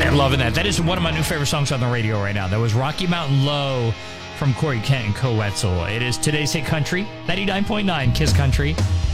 I'm loving that. That is one of my new favorite songs on the radio right now. That was Rocky Mountain Low from Corey Kent and Co. Wetzel. It is today's hit country, 99.9 Kiss Country.